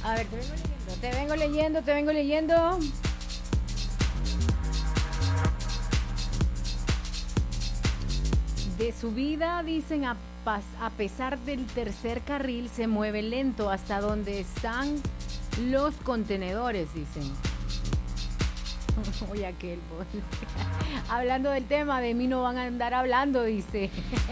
A ver, te vengo leyendo. De su vida, dicen, a pesar del tercer carril, se mueve lento hasta donde están los contenedores, dicen. Oye, aquel, hablando del tema, de mí no van a andar hablando, dice.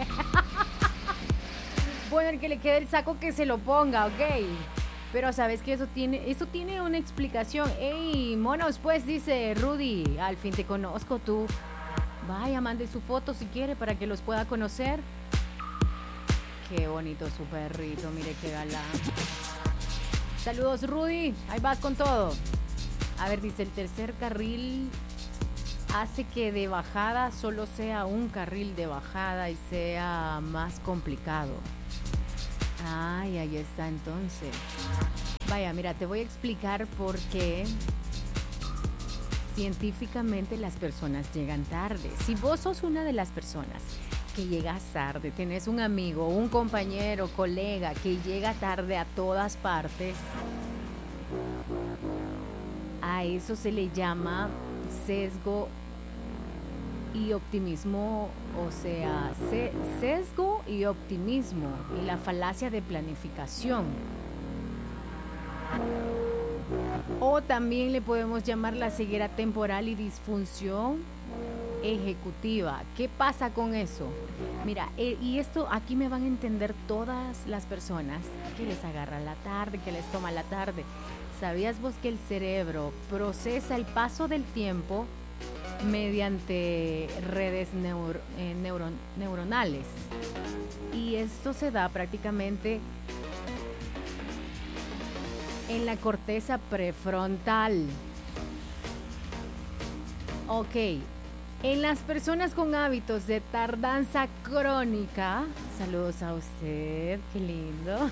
Bueno, el que le quede el saco que se lo ponga, ok. Pero sabes que eso tiene una explicación. Ey, monos, pues, dice Rudy, al fin te conozco tú. Vaya, mande su foto si quiere para que los pueda conocer. Qué bonito su perrito, mire qué galán. Saludos, Rudy, ahí vas con todo. A ver, dice, el tercer carril hace que de bajada solo sea un carril de bajada y sea más complicado. Ay, ahí está entonces. Vaya, mira, te voy a explicar por qué científicamente las personas llegan tarde. Si vos sos una de las personas que llegas tarde, tenés un amigo, un compañero, colega que llega tarde a todas partes, a eso se le llama sesgo y optimismo, o sea, sesgo y optimismo y la falacia de planificación. O también le podemos llamar la ceguera temporal y disfunción ejecutiva. ¿Qué pasa con eso? Mira, y esto aquí me van a entender todas las personas que les agarra la tarde, que les toma la tarde. ¿Sabías vos que el cerebro procesa el paso del tiempo mediante redes neuronales? Y esto se da prácticamente en la corteza prefrontal. Ok, en las personas con hábitos de tardanza crónica, saludos a usted, qué lindo.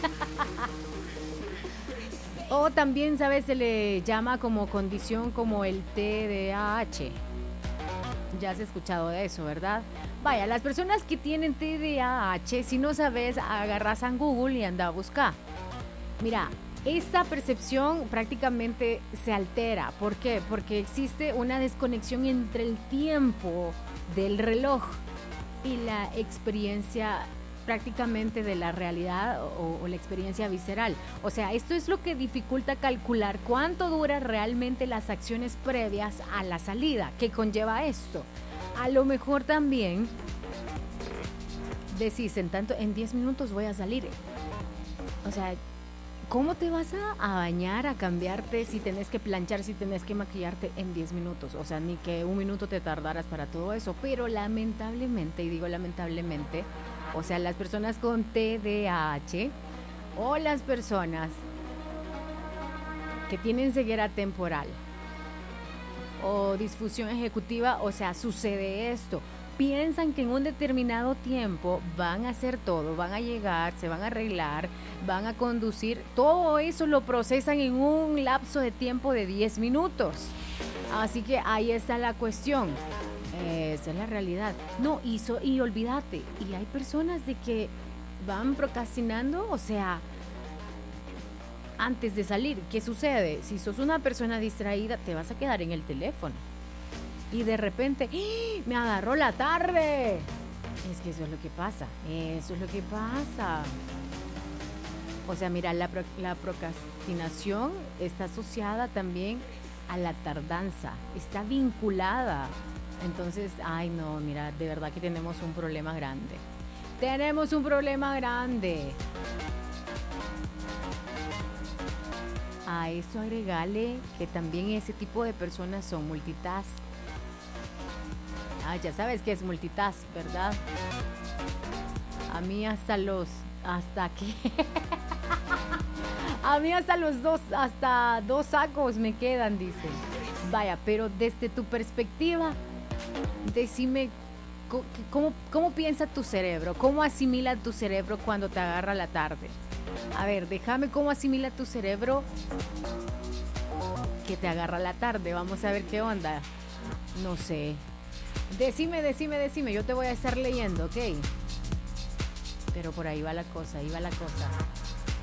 O también, ¿sabes? Se le llama como condición como el TDAH. Ya has escuchado de eso, ¿verdad? Vaya, las personas que tienen TDAH, si no sabes, agarras a Google y anda a buscar. Mira, esta percepción prácticamente se altera. ¿Por qué? Porque existe una desconexión entre el tiempo del reloj y la experiencia prácticamente de la realidad o la experiencia visceral. O sea, esto es lo que dificulta calcular cuánto dura realmente las acciones previas a la salida que conlleva esto. A lo mejor también decís, en 10 minutos voy a salir. O sea, ¿cómo te vas a bañar, a cambiarte, si tenés que planchar, si tenés que maquillarte en 10 minutos? O sea, ni que un minuto te tardaras para todo eso. Pero lamentablemente, y digo lamentablemente, o sea, las personas con TDAH o las personas que tienen ceguera temporal o disfunción ejecutiva, o sea, sucede esto. Piensan que en un determinado tiempo van a hacer todo, van a llegar, se van a arreglar, van a conducir. Todo eso lo procesan en un lapso de tiempo de 10 minutos. Así que ahí está la cuestión. Esa es la realidad. No, y olvídate. Y hay personas de que van procrastinando, o sea, antes de salir. ¿Qué sucede? Si sos una persona distraída, te vas a quedar en el teléfono. Y de repente, ¡ah! Me agarró la tarde. Es que eso es lo que pasa. Eso es lo que pasa. O sea, mira, la procrastinación está asociada también a la tardanza. Está vinculada. Entonces, ay no, mira, de verdad que tenemos un problema grande. Tenemos un problema grande. A eso agregale que también ese tipo de personas son multitask. Ah, ya sabes que es multitask, ¿verdad? A mí hasta dos sacos me quedan, dicen. Vaya, pero desde tu perspectiva, decime cómo piensa tu cerebro, cómo asimila tu cerebro cuando te agarra la tarde. A ver, déjame cómo asimila tu cerebro que te agarra la tarde. Vamos a ver qué onda. No sé. Decime, yo te voy a estar leyendo, ¿ok? Pero por ahí va la cosa,